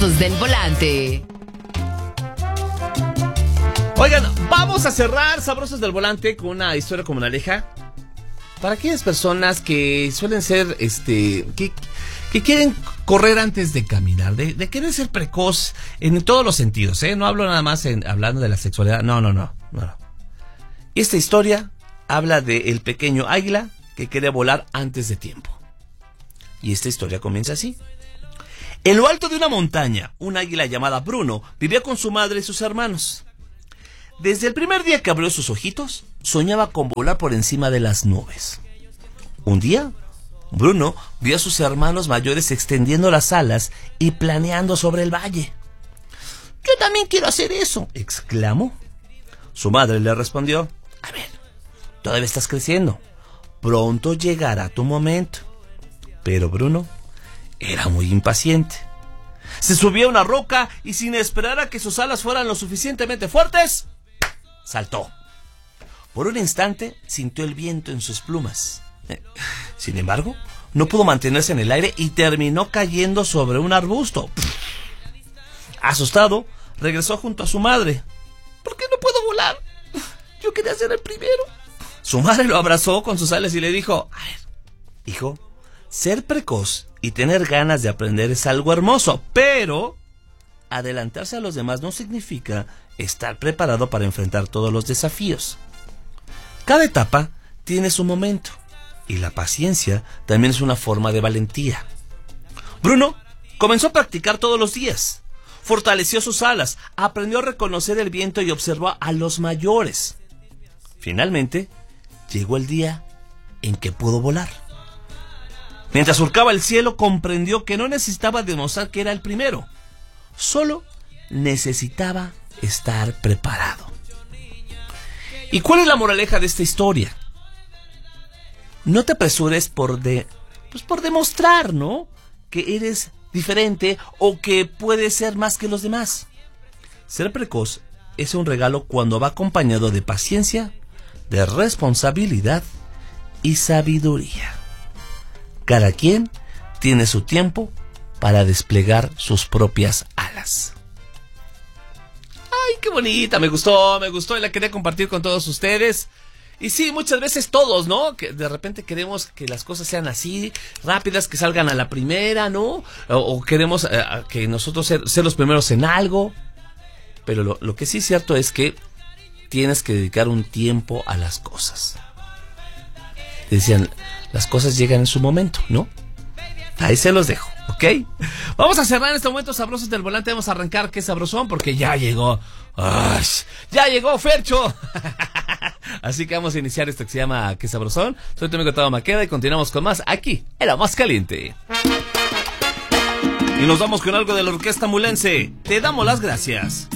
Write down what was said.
Sabrosos del Volante. Oigan, vamos a cerrar Sabrosos del Volante con una historia como moraleja para aquellas personas que suelen ser, que quieren correr antes de caminar, de querer ser precoz en todos los sentidos, ¿eh? No hablo nada más hablando de la sexualidad, no. Esta historia habla de el pequeño águila que quiere volar antes de tiempo. Y esta historia comienza así. En lo alto de una montaña, un águila llamada Bruno vivía con su madre y sus hermanos. Desde el primer día que abrió sus ojitos, soñaba con volar por encima de las nubes. Un día, Bruno vio a sus hermanos mayores extendiendo las alas y planeando sobre el valle. «Yo también quiero hacer eso», exclamó. Su madre le respondió: «A ver, todavía estás creciendo. Pronto llegará tu momento». Pero Bruno era muy impaciente. Se subió a una roca y, sin esperar a que sus alas fueran lo suficientemente fuertes, saltó. Por un instante sintió el viento en sus plumas. Sin embargo, no pudo mantenerse en el aire y terminó cayendo sobre un arbusto. Asustado, regresó junto a su madre. «¿Por qué no puedo volar? Yo quería ser el primero». Su madre lo abrazó con sus alas y le dijo: «A ver, hijo, ser precoz y tener ganas de aprender es algo hermoso, pero adelantarse a los demás no significa estar preparado para enfrentar todos los desafíos. Cada etapa tiene su momento, y la paciencia también es una forma de valentía». Bruno comenzó a practicar todos los días. Fortaleció sus alas, aprendió a reconocer el viento y observó a los mayores. Finalmente, llegó el día en que pudo volar. Mientras surcaba el cielo, comprendió que no necesitaba demostrar que era el primero. Solo necesitaba estar preparado. ¿Y cuál es la moraleja de esta historia? No te apresures por demostrar, ¿no?, que eres diferente o que puedes ser más que los demás. Ser precoz es un regalo cuando va acompañado de paciencia, de responsabilidad y sabiduría. Cada quien tiene su tiempo para desplegar sus propias alas. ¡Ay, qué bonita! Me gustó y la quería compartir con todos ustedes. Y sí, muchas veces todos, ¿no?, que de repente queremos que las cosas sean así, rápidas, que salgan a la primera, ¿no? O queremos que nosotros ser los primeros en algo. Pero lo que sí es cierto es que tienes que dedicar un tiempo a las cosas. Decían, las cosas llegan en su momento, ¿no? Ahí se los dejo, ¿ok? Vamos a cerrar en este momento Sabrosos del Volante. Vamos a arrancar Qué Sabrosón, porque ya llegó. ¡Ay! ¡Ya llegó Fercho! Así que vamos a iniciar esto que se llama Qué Sabrosón. Soy tu amigo Tavo Maqueda y continuamos con más aquí, en La Más Caliente. Y nos vamos con algo de la Orquesta Mulense. Te damos las gracias.